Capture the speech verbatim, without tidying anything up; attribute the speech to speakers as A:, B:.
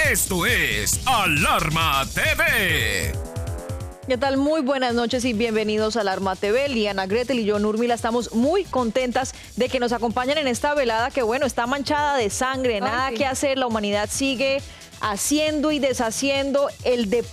A: Esto es Alarma T V.
B: ¿Qué tal? Muy buenas noches y bienvenidos a Alarma T V. Liana Gretel y yo, Nurmila, estamos muy contentas de que nos acompañen en esta velada que, bueno, está manchada de sangre, nada
C: Ay, sí.
B: que hacer, la humanidad sigue haciendo y deshaciendo el deporte